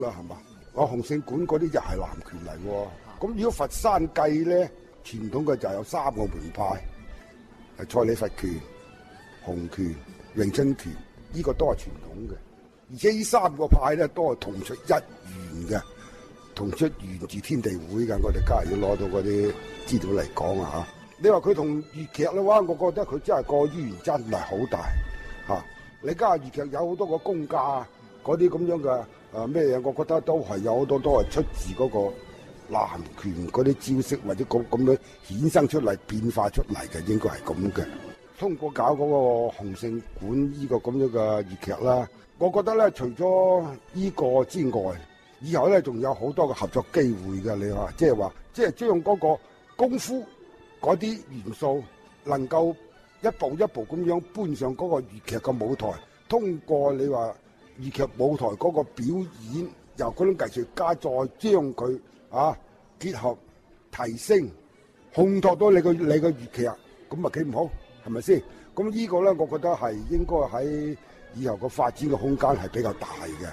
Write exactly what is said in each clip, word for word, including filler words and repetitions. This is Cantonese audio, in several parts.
啦，係嘛？我洪聖館嗰啲又係男權嚟喎。咁如果佛山計咧，傳統嘅就有三個門派，係蔡李佛拳、洪拳、詠春拳，呢個都係傳統嘅。而且呢三個派咧都係同出一源嘅，同出源自天地會嘅。我哋梗係要攞到嗰啲資料嚟講啊嚇。你話佢同粵劇嘅話，我覺得佢真係個淵源真係好大嚇、啊。你家下粵劇有好多個功架嗰啲咁樣嘅誒咩嘢，我覺得都係有好多都係出自嗰個南拳嗰啲招式，或者咁咁樣衍生出嚟變化出嚟嘅，應該係咁嘅。通過搞嗰個洪聖館呢個咁樣嘅粵劇啦，我覺得咧除咗呢個之外，以後咧仲有好多嘅合作機會嘅。你話即係話，即係將嗰個功夫嗰啲元素能夠一步一步咁樣搬上嗰個粵劇嘅舞台，通過你話粵劇舞台嗰個表演，由嗰種藝術家再將佢啊結合提升，烘托到你個你個粵劇，咁啊幾唔好，係咪先？咁呢個咧，我覺得係應該喺以後個發展嘅空間係比較大嘅。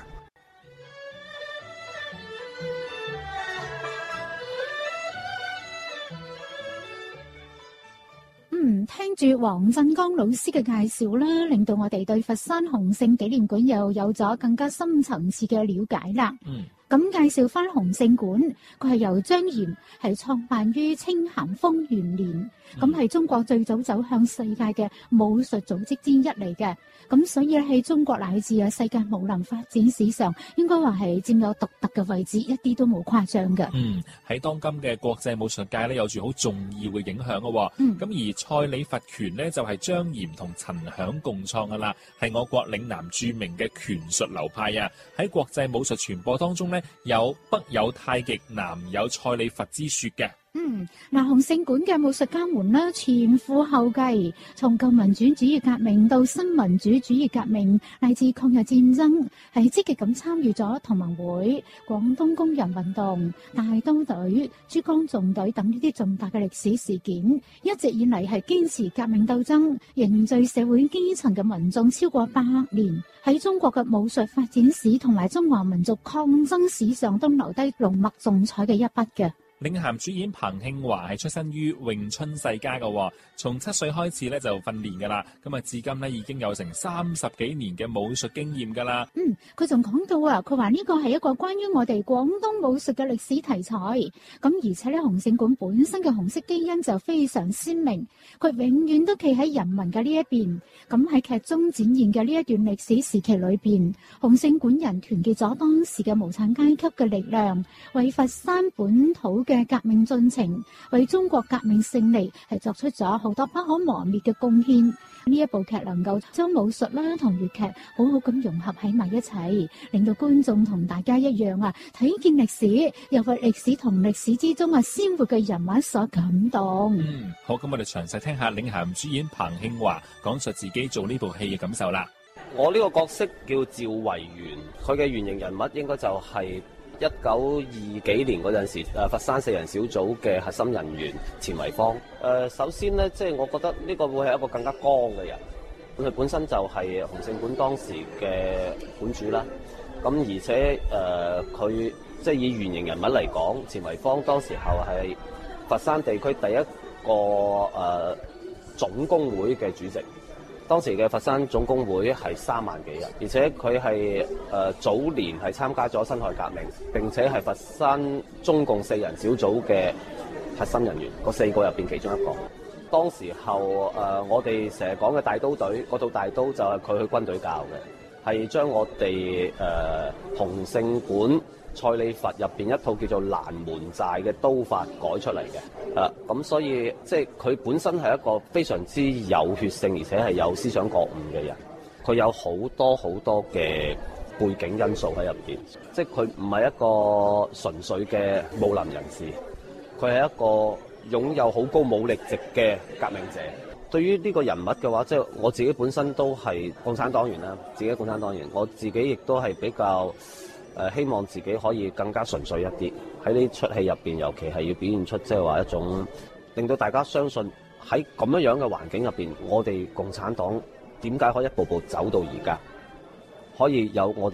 嗯，聽住黃振剛老師嘅介紹啦，令到我哋對佛山洪聖紀念館又有咗更加深層次嘅了解啦。嗯。咁介紹翻洪聖館，佢係由張炎係創辦於清咸豐元年，咁係中國最早走向世界嘅武術組織之一嚟嘅。咁所以喺中國乃至啊世界武林發展史上，應該話係佔有獨特嘅位置，一啲都冇誇張嘅。 嗯，喺當今嘅國際武術界咧，有住好重要嘅影響嘅。嗯，咁而蔡李佛拳呢，就係張炎同陳響共創噶啦，係我國嶺南著名嘅拳術流派啊。喺國際武術傳播當中呢，有北有太極，南有蔡李佛之說嘅。 嗯，嗱，洪聖館嘅武術家們啦，前赴後繼，從舊民主主義革命到新民主主義革命，乃至抗日戰爭，係積極咁參與咗同盟會、廣東工人運動、大刀隊、珠江縱隊等呢啲重大嘅歷史事件，一直以嚟係堅持革命鬥爭，凝聚社會基層嘅民眾超過百年，喺中國嘅武術發展史同埋中華民族抗爭史上都留低濃墨重彩嘅一筆嘅。 領銜主演彭慶華係出身於詠春世家嘅，從七歲開始咧就訓練噶啦，咁啊至今咧已經有成三十幾年嘅武術經驗噶啦。 嗯，佢仲講到啊，佢話呢個係一個關於我哋廣東武術嘅歷史題材，咁而且咧洪聖館本身嘅紅色基因就非常鮮明，佢永遠都企喺人民嘅呢一邊。咁喺劇中展現嘅呢一段歷史時期裏邊，洪聖館人團結咗當時嘅無產階級嘅力量，為佛山本土嘅革命進程，為中國革命勝利係作出咗好多不可磨滅嘅貢獻。呢一部劇能夠將武術啦同粵劇好好咁融合喺埋一齊，令到觀眾同大家一樣啊，睇見歷史，又為歷史同歷史之中啊鮮活嘅人物所感動。 嗯，好，咁我哋詳細聽下領銜主演彭慶華講述自己做呢部戲嘅感受啦。 我呢個角色叫趙維元，佢嘅原型人物應該就係一九二幾年嗰陣時，誒佛山四人小組嘅核心人員錢維芳。誒、呃，首先呢，即係我覺得呢個會係一個更加剛嘅人。佢本身就係洪聖館當時嘅館主啦。咁而且誒，佢、呃、即係以原型人物嚟講，錢維芳當時候係佛山地區第一個誒、呃、總工會嘅主席。當時嘅佛山總工會係三萬幾人，而且佢係誒早年係參加咗辛亥革命，並且係佛山中共四人小組嘅核心人員，嗰四個入邊其中一個。當時候誒、呃，我哋成日講嘅大刀隊嗰套大刀就係佢去軍隊教嘅，係將我哋誒、呃、洪聖館蔡李佛入邊一套叫做蘭門寨嘅刀法改出嚟嘅，啊，咁所以即係佢本身係一個非常之有血性，而且係有思想覺悟嘅人。佢有好多好多嘅背景因素喺入邊，即係佢唔係一個純粹嘅武林人士，佢係一個擁有好高武力值嘅革命者。對於呢個人物嘅話，即係我自己本身都係共產黨員啦，自己共產黨員，我自己亦都係比較。誒希望自己可以更加純粹一啲，喺呢出戲入邊，尤其係要表現出即係話一種令到大家相信喺咁樣樣嘅環境入邊，我哋共產黨點解可以一步步走到而家，可以有我哋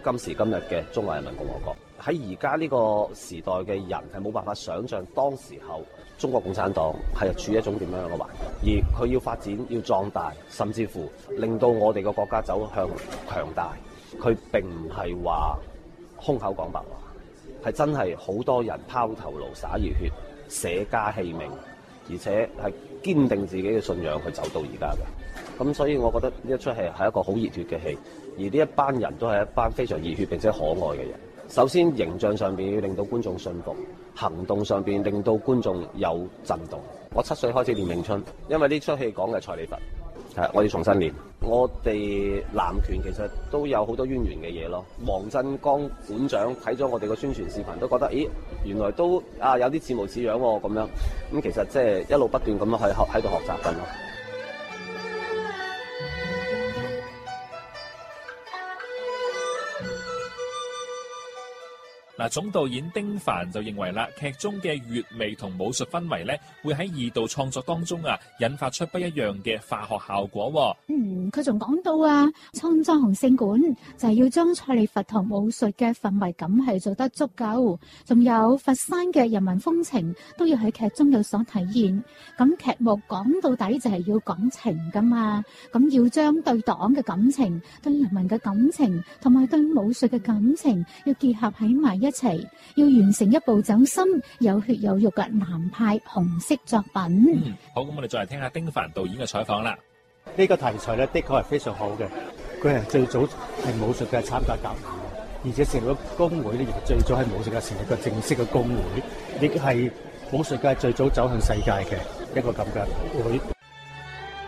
今時今日嘅中華人民共和國。喺而家呢個時代嘅人係冇辦法想像當時候中國共產黨係處於一種點樣嘅環境，而佢要發展要壯大，甚至乎令到我哋個國家走向強大，佢並唔係話空口講白話，係真係好多人拋頭顱灑熱血捨家棄命，而且係堅定自己嘅信仰去走到而家嘅。咁所以我覺得呢一出戲係一個好熱血嘅戲，而呢一班人都係一班非常熱血並且可愛嘅人。首先形象上邊要令到觀眾信服，行動上邊令到觀眾有震動。我七歲開始練詠春，因為呢出戲講嘅係蔡李佛，係我要重新練。我哋南拳其實都有好多淵源嘅嘢咯。黃振剛館長睇咗我哋個宣傳視頻，都覺得咦，原來都啊有啲似模似樣喎咁樣。咁其實即係一路不斷咁樣喺喺度學習緊咯。 嗱，總導演丁凡就認為啦，劇中嘅粵味同武術氛圍咧，會喺二度創作當中啊，引發出不一樣嘅化學效果。 嗯，佢仲講到啊，創作洪聖館就係要將蔡李佛同武術嘅氛圍感係做得足夠，仲有佛山嘅人民風情都要喺劇中有所體現。咁劇目講到底就係要講情噶嘛，咁要將對黨嘅感情、對人民嘅感情同埋對武術嘅感情要結合喺埋一齊，要完成一部走心、有血有肉嘅南派紅色作品。 嗯，好，咁我哋再嚟聽下丁凡導演嘅採訪啦。 呢個題材咧，的確係非常好嘅。佢係最早係武術嘅參加革命，而且成立咗工會咧，亦最早喺武術界成立一個正式嘅工會，亦係武術界最早走向世界嘅一個咁嘅會。